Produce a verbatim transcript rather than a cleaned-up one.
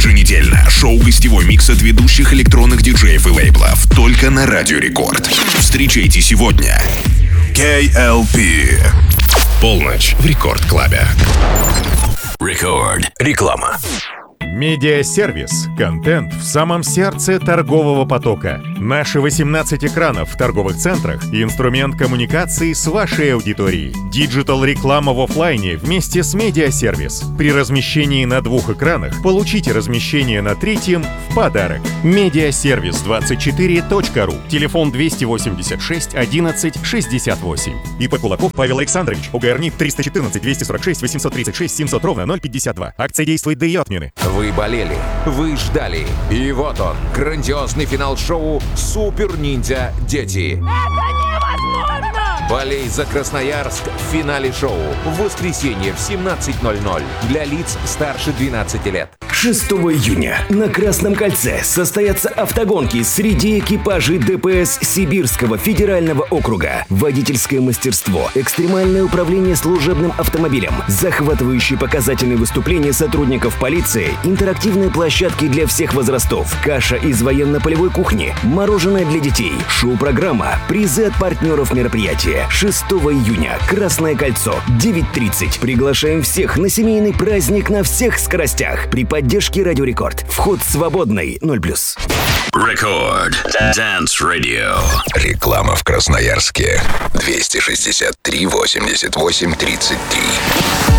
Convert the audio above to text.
Еженедельно шоу-гостевой микс от ведущих электронных диджеев и лейблов только на Радио Рекорд. Встречайте сегодня кей эл пи. Полночь в Рекорд Клабе. Рекорд. Реклама. Медиасервис. Контент в самом сердце торгового потока. Наши восемнадцать экранов в торговых центрах – инструмент коммуникации с вашей аудиторией. Диджитал-реклама в офлайне вместе с медиасервис. При размещении на двух экранах получите размещение на третьем в подарок. медиасервис двадцать четыре точка ру. Телефон двести восемьдесят шесть одиннадцать шестьдесят восемь. ИП Кулаков Павел Александрович. ОГР НИП триста четырнадцать двести сорок шесть восемьсот тридцать шесть семьсот ровно ноль пятьдесят два. Акция действует до ее отмены. Вы болели, вы ждали. И вот он, грандиозный финал шоу «Супер Ниндзя Дети». Это невозможно! Болей за Красноярск в финале шоу в воскресенье в семнадцать ноль ноль для лиц старше двенадцати лет. шестого июня на Красном кольце состоятся автогонки среди экипажей ДПС Сибирского федерального округа. Водительское мастерство, экстремальное управление служебным автомобилем, захватывающие показательные выступления сотрудников полиции, интерактивные площадки для всех возрастов, каша из военно-полевой кухни, мороженое для детей, шоу-программа, призы от партнеров мероприятия. шестого июня. Красное кольцо. девять тридцать. Приглашаем всех на семейный праздник на всех скоростях при поддержке Радио Рекорд. Вход свободный. ноль плюс. Рекорд. Dance Radio. Реклама в Красноярске. двести шестьдесят три восемьдесят восемь тридцать три.